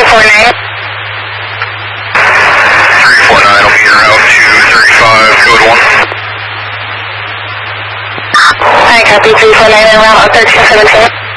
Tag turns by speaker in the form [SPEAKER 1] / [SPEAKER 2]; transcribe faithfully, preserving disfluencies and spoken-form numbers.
[SPEAKER 1] four nine.
[SPEAKER 2] three four nine will be your route to thirty-five, code one.
[SPEAKER 1] I copy three four nine en route on thirteen seventeen.